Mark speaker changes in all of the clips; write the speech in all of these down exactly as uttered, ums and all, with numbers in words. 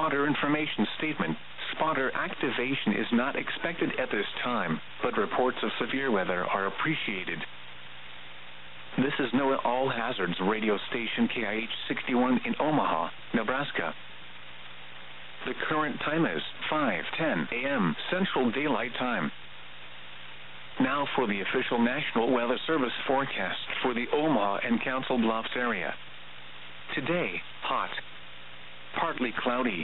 Speaker 1: Spotter information statement. Spotter activation is not expected at this time, but reports of severe weather are appreciated. This is NOAA All Hazards radio station K I H sixty-one in Omaha, Nebraska. The current time is five ten a m Central Daylight Time. Now for the official National Weather Service forecast for the Omaha and Council Bluffs area. Today, hot, partly cloudy.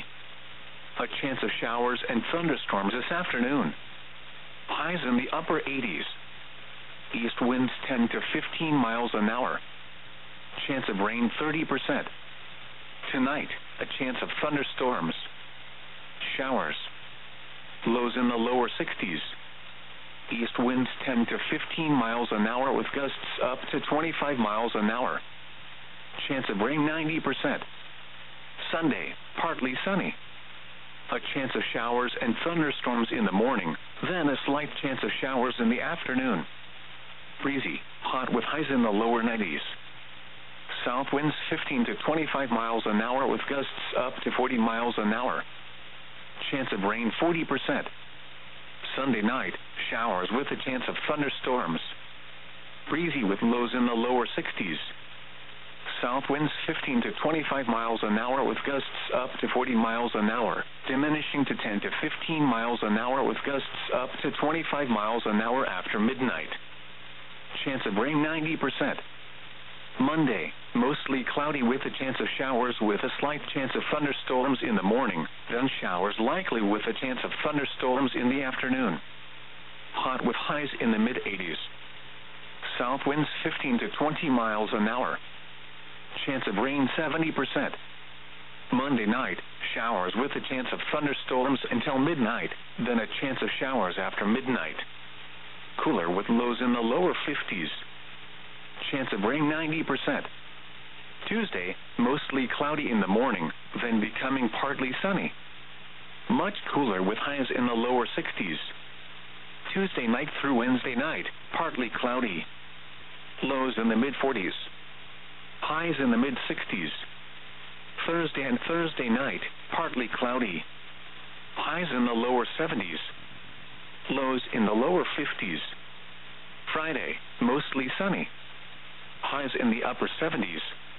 Speaker 1: A chance of showers and thunderstorms this afternoon. Highs in the upper eighties. East winds ten to fifteen miles an hour. Chance of rain thirty percent. Tonight, a chance of thunderstorms. Showers. Lows in the lower sixties. East winds ten to fifteen miles an hour with gusts up to twenty-five miles an hour. Chance of rain ninety percent. Sunday, partly sunny. A chance of showers and thunderstorms in the morning, then a slight chance of showers in the afternoon. Breezy, hot with highs in the lower nineties. South winds fifteen to twenty-five miles an hour with gusts up to forty miles an hour. Chance of rain forty percent. Sunday night, showers with a chance of thunderstorms. Breezy with lows in the lower sixties. South winds fifteen to twenty-five miles an hour with gusts up to forty miles an hour, diminishing to ten to fifteen miles an hour with gusts up to twenty-five miles an hour after midnight. Chance of rain ninety percent. Monday, mostly cloudy with a chance of showers with a slight chance of thunderstorms in the morning, then showers likely with a chance of thunderstorms in the afternoon. Hot with highs in the mid eighties. South winds fifteen to twenty miles an hour. Chance of rain seventy percent. Monday night, showers with a chance of thunderstorms until midnight, then a chance of showers after midnight. Cooler with lows in the lower fifties. Chance of rain ninety percent. Tuesday, mostly cloudy in the morning, then becoming partly sunny. Much cooler with highs in the lower sixties. Tuesday night through Wednesday night, partly cloudy. Lows in the mid forties. Highs in the mid sixties. Thursday and Thursday night, partly cloudy. Highs in the lower seventies. Lows in the lower fifties. Friday, mostly sunny. Highs in the upper seventies.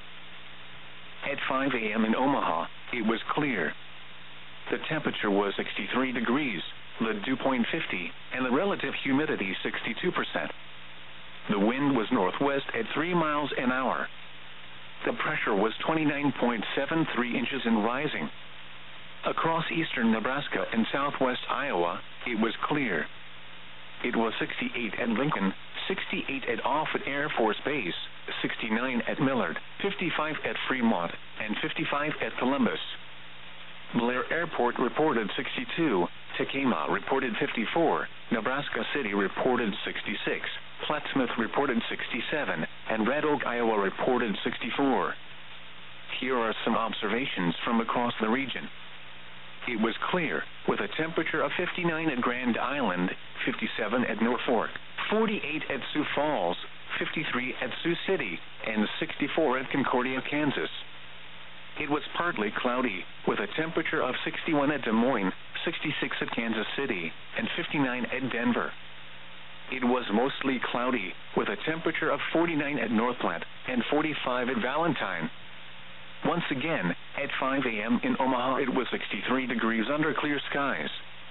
Speaker 1: At five a m in Omaha, it was clear. The temperature was sixty-three degrees, the dew point fifty, and the relative humidity sixty-two percent. The wind was northwest at three miles an hour. The pressure was twenty-nine point seven three inches and rising. Across eastern Nebraska and southwest Iowa, it was clear. It was sixty-eight at Lincoln, sixty-eight at Offutt Air Force Base, sixty-nine at Millard, fifty-five at Fremont, and fifty-five at Columbus. Blair Airport reported sixty-two, Tekamah reported fifty-four, Nebraska City reported sixty-six, Plattsmouth reported sixty-seven, and Red Oak, Iowa reported sixty-four. Here are some observations from across the region. It was clear, with a temperature of fifty-nine at Grand Island, fifty-seven at Norfolk, forty-eight at Sioux Falls, fifty-three at Sioux City, and sixty-four at Concordia, Kansas. It was partly cloudy, with a temperature of sixty-one at Des Moines, sixty-six at Kansas City, and fifty-nine at Denver. It was mostly cloudy, with a temperature of forty-nine at North Platte, and forty-five at Valentine. Once again, at five a m in Omaha it was sixty-three degrees under clear skies.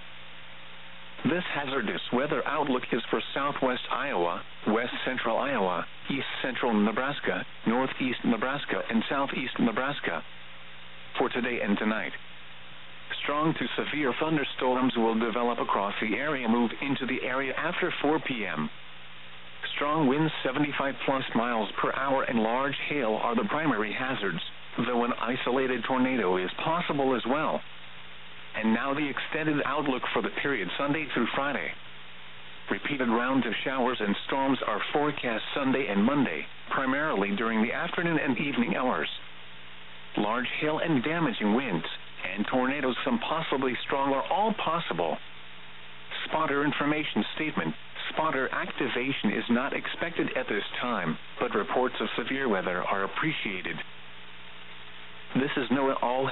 Speaker 1: This hazardous weather outlook is for southwest Iowa, west central Iowa, east central Nebraska, northeast Nebraska, and southeast Nebraska. For today and tonight, strong to severe thunderstorms will develop across the area, move into the area after four p m Strong winds seventy-five plus miles per hour and large hail are the primary hazards, though an isolated tornado is possible as well. And now the extended outlook for the period Sunday through Friday. Repeated rounds of showers and storms are forecast Sunday and Monday, primarily during the afternoon and evening hours. Large hail and damaging winds, and tornadoes, some possibly strong, are all possible. Spotter information statement. Spotter activation is not expected at this time, but reports of severe weather are appreciated. This is NOAA All